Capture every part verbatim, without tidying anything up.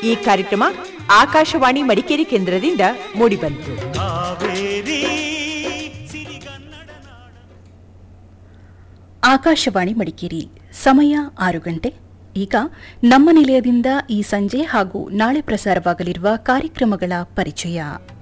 ಈ ಕಾರ್ಯಕ್ರಮ ಆಕಾಶವಾಣಿ ಮಡಿಕೇರಿ ಕೇಂದ್ರದಿಂದ ಮೂಡಿಬಂತು. ಆಕಾಶವಾಣಿ ಮಡಿಕೇರಿ, ಸಮಯ ಆರು ಗಂಟೆ. ಈಗ ನಮ್ಮ ನಿಲಯದಿಂದ ಈ ಸಂಜೆ ಹಾಗೂ ನಾಳೆ ಪ್ರಸಾರವಾಗಲಿರುವ ಕಾರ್ಯಕ್ರಮಗಳ ಪರಿಚಯ.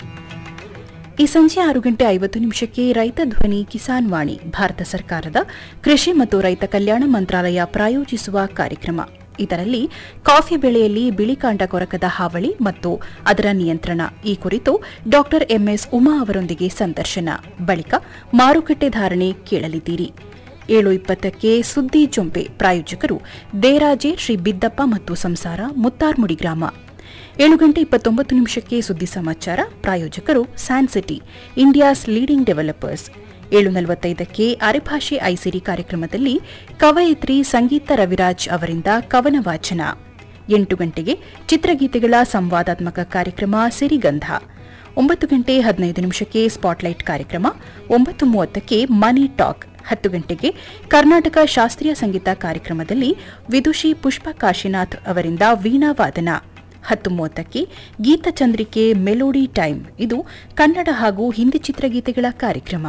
ಈ ಸಂಜೆ ಆರು ಗಂಟೆ ಐವತ್ತು ನಿಮಿಷಕ್ಕೆ ರೈತ ಧ್ವನಿ ಕಿಸಾನ್ ವಾಣಿ, ಭಾರತ ಸರ್ಕಾರದ ಕೃಷಿ ಮತ್ತು ರೈತ ಕಲ್ಯಾಣ ಮಂತ್ರಾಲಯ ಪ್ರಾಯೋಜಿಸುವ ಕಾರ್ಯಕ್ರಮ. ಇದರಲ್ಲಿ ಕಾಫಿ ಬೆಳೆಯಲ್ಲಿ ಬಿಳಿಕಾಂಡ ಕೊರಕದ ಹಾವಳಿ ಮತ್ತು ಅದರ ನಿಯಂತ್ರಣ ಈ ಕುರಿತು ಡಾಕ್ಟರ್ ಎಂಎಸ್ ಉಮಾ ಅವರೊಂದಿಗೆ ಸಂದರ್ಶನ. ಬಳಿಕ ಮಾರುಕಟ್ಟೆ ಧಾರಣೆ ಕೇಳಲಿದ್ದೀರಿ. ಏಳು ಇಪ್ಪತ್ತಕ್ಕೆ ಸುದ್ದಿ ಜೊಂಪೆ, ಪ್ರಾಯೋಜಕರು ದೇರಾಜೆ ಶ್ರೀ ಬಿದ್ದಪ್ಪ ಮತ್ತು ಸಂಸಾರ, ಮುತ್ತಾರ್ಮುಡಿ ಗ್ರಾಮ. ಏಳು ಗಂಟೆ ಇಪ್ಪತ್ತೊಂಬತ್ತು ನಿಮಿಷಕ್ಕೆ ಸುದ್ದಿ ಸಮಾಚಾರ, ಪ್ರಾಯೋಜಕರು ಸ್ಯಾನ್ಸಿಟಿ, ಇಂಡಿಯಾಸ್ ಲೀಡಿಂಗ್ ಡೆವಲಪರ್ಸ್. ಏಳು ನಲವತ್ತೈದಕ್ಕೆ ಅರೆಭಾಷೆ ಐಸಿರಿ ಕಾರ್ಯಕ್ರಮದಲ್ಲಿ ಕವಯಿತ್ರಿ ಸಂಗೀತ ರವಿರಾಜ್ ಅವರಿಂದ ಕವನ ವಾಚನ. ಎಂಟು ಗಂಟೆಗೆ ಚಿತ್ರಗೀತೆಗಳ ಸಂವಾದಾತ್ಮಕ ಕಾರ್ಯಕ್ರಮ ಸಿರಿಗಂಧ. ಒಂಬತ್ತು ಗಂಟೆ ಹದಿನೈದು ನಿಮಿಷಕ್ಕೆ ಸ್ಪಾಟ್ಲೈಟ್ ಕಾರ್ಯಕ್ರಮ. ಒಂಬತ್ತು ಮೂವತ್ತಕ್ಕೆ ಮನಿ ಟಾಕ್. ಹತ್ತು ಗಂಟೆಗೆ ಕರ್ನಾಟಕ ಶಾಸ್ತ್ರೀಯ ಸಂಗೀತ ಕಾರ್ಯಕ್ರಮದಲ್ಲಿ ವಿದುಷಿ ಪುಷ್ಪ ಕಾಶಿನಾಥ್ ಅವರಿಂದ ವೀಣಾ ವಾದನ. ಹತ್ತು ಮೂವತ್ತಕ್ಕೆ ಗೀತಚಂದ್ರಿಕೆ ಮೆಲೋಡಿ ಟೈಮ್. ಇದು ಕನ್ನಡ ಹಾಗೂ ಹಿಂದಿ ಚಿತ್ರಗೀತೆಗಳ ಕಾರ್ಯಕ್ರಮ.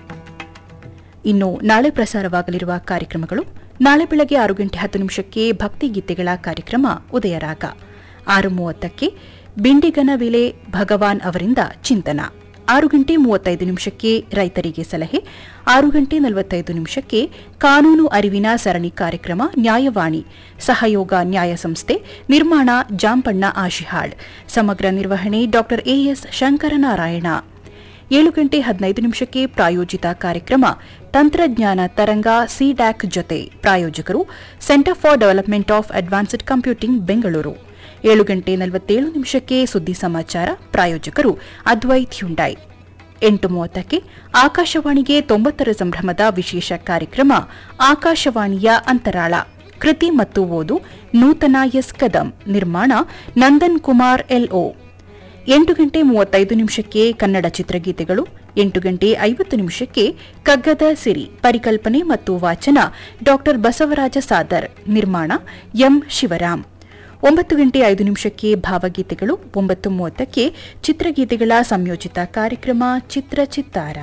ಇನ್ನು ನಾಳೆ ಪ್ರಸಾರವಾಗಲಿರುವ ಕಾರ್ಯಕ್ರಮಗಳು: ನಾಳೆ ಬೆಳಗ್ಗೆ ಆರು ಗಂಟೆ ಹತ್ತು ನಿಮಿಷಕ್ಕೆ ಭಕ್ತಿಗೀತೆಗಳ ಕಾರ್ಯಕ್ರಮ ಉದಯರಾಗ. ಆರು ಮೂವತ್ತಕ್ಕೆ ಬಿಂಡಿಗನವಿಲೆ ಭಗವಾನ್ ಅವರಿಂದ ಚಿಂತನ. ಆರು ಗಂಟೆ ಮೂವತ್ತೈದು ನಿಮಿಷಕ್ಕೆ ರೈತರಿಗೆ ಸಲಹೆ. ಆರು ಗಂಟೆ ನಲವತ್ತೈದು ನಿಮಿಷಕ್ಕೆ ಕಾನೂನು ಅರಿವಿನ ಸರಣಿ ಕಾರ್ಯಕ್ರಮ ನ್ಯಾಯವಾಣಿ, ಸಹಯೋಗ ನ್ಯಾಯ ಸಂಸ್ಥೆ, ನಿರ್ಮಾಣ ಜಾಂಪಣ್ಣ ಆಶಿಹಾಳ್, ಸಮಗ್ರ ನಿರ್ವಹಣೆ ಡಾಕ್ಟರ್ ಎಎಸ್ ಶಂಕರನಾರಾಯಣ. ಏಳು ಗಂಟೆ ಹದಿನೈದು ನಿಮಿಷಕ್ಕೆ ಪ್ರಾಯೋಜಿತ ಕಾರ್ಯಕ್ರಮ ತಂತ್ರಜ್ಞಾನ ತರಂಗ ಸಿಡ್ಯಾಕ್ ಜೊತೆ, ಪ್ರಾಯೋಜಕರು centre for development of advanced computing Bengaluru. ಏಳು ಗಂಟೆ ನಲವತ್ತೇಳು ನಿಮಿಷಕ್ಕೆ ಸುದ್ದಿ ಸಮಾಚಾರ, ಪ್ರಾಯೋಜಕರು ಅದ್ವೈತ್ ಹ್ಯುಂಡೈ. ಎಂಟು ಮೂವತ್ತಕ್ಕೆ ಆಕಾಶವಾಣಿಗೆ ತೊಂಬತ್ತರ ಸಂಭ್ರಮದ ವಿಶೇಷ ಕಾರ್ಯಕ್ರಮ ಆಕಾಶವಾಣಿಯ ಅಂತರಾಳ, ಕೃತಿ ಮತ್ತು ಓದು ನೂತನ ಎಸ್ ಕದಂ, ನಿರ್ಮಾಣ ನಂದನ್ ಕುಮಾರ್ ಎಲ್ಒ. ಎಂಟು ಗಂಟೆ ಮೂವತ್ತೈದು ನಿಮಿಷಕ್ಕೆ ಕನ್ನಡ ಚಿತ್ರಗೀತೆಗಳು. ಎಂಟು ಗಂಟೆ ಐವತ್ತು ನಿಮಿಷಕ್ಕೆ ಕಗ್ಗದ ಸಿರಿ, ಪರಿಕಲ್ಪನೆ ಮತ್ತು ವಾಚನ ಡಾಕ್ಟರ್ ಬಸವರಾಜ ಸಾದರ್, ನಿರ್ಮಾಣ ಎಂ ಶಿವರಾಮ್. ಒಂಬತ್ತು ಗಂಟೆ ಐದು ನಿಮಿಷಕ್ಕೆ ಭಾವಗೀತೆಗಳು. ಒಂಬತ್ತು ಮೂವತ್ತಕ್ಕೆ ಚಿತ್ರಗೀತೆಗಳ ಸಂಯೋಜಿತ ಕಾರ್ಯಕ್ರಮ ಚಿತ್ರ ಚಿತ್ತಾರ.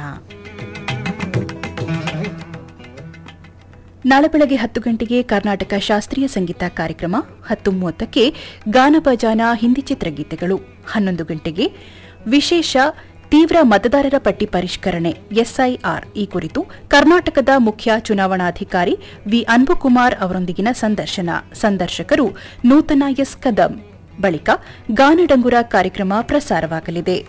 ನಾಳೆ ಬೆಳಗ್ಗೆ ಹತ್ತು ಗಂಟೆಗೆ ಕರ್ನಾಟಕ ಶಾಸ್ತ್ರೀಯ ಸಂಗೀತ ಕಾರ್ಯಕ್ರಮ. ಹತ್ತು ಮೂವತ್ತಕ್ಕೆ ಗಾನಭಜಾನ ಹಿಂದಿ ಚಿತ್ರಗೀತೆಗಳು. ಹನ್ನೊಂದು ಗಂಟೆಗೆ ವಿಶೇಷ ತೀವ್ರ ಮತದಾರರ ಪಟ್ಟಿ ಪರಿಷ್ಕರಣೆ ಎಸ್ಐಆರ್ ಈ ಕುರಿತು ಕರ್ನಾಟಕದ ಮುಖ್ಯ ಚುನಾವಣಾಧಿಕಾರಿ ವಿ ಅನ್ಬುಕುಮಾರ್ ಅವರೊಂದಿಗಿನ ಸಂದರ್ಶನ. ಸಂದರ್ಶಕರು ನೂತನ ಎಸ್ ಕದಂ. ಬಳಿಕ ಗಾನಡಂಗುರ ಕಾರ್ಯಕ್ರಮ ಪ್ರಸಾರವಾಗಲಿದೆ.